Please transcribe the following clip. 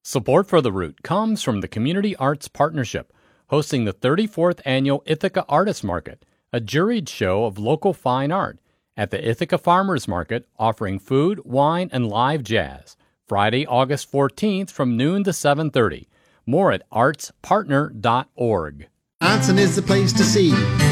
Support for The Root comes from the Community Arts Partnership, hosting the 34th Annual Ithaca Artist Market, a juried show of local fine art, at the Ithaca Farmers Market, offering food, wine, and live jazz. Friday, August 14th from noon to 7:30. More at artspartner.org. Anson is the place to see.